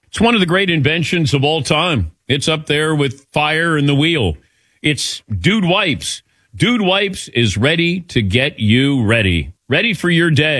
It's one of the great inventions of all time. It's up there with fire and the wheel. It's Dude Wipes. Dude Wipes is ready to get you ready. Ready for your day.